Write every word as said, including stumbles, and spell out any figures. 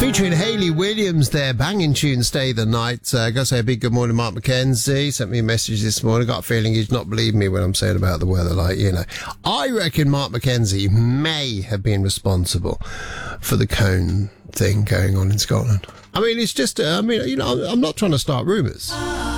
Featuring Hayley Williams there, banging tune, Stay the Night. Uh, gotta say a big good morning, Mark McKenzie. Sent me a message this morning. Got a feeling he's not believing me when I'm saying about the weather, like, you know. I reckon Mark McKenzie may have been responsible for the cone thing going on in Scotland. I mean, it's just, uh, I mean, you know, I'm not trying to start rumours.